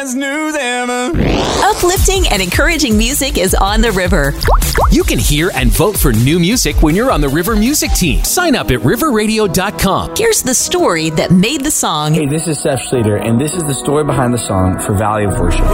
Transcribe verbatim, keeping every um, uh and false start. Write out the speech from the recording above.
Uplifting and encouraging music is on the River. You can hear and vote for new music when you're on the River Music Team. Sign up at river radio dot com. Here's the story that made the song. Hey, this is Seth Schrader, and this is the story behind the song for Valley of Worship.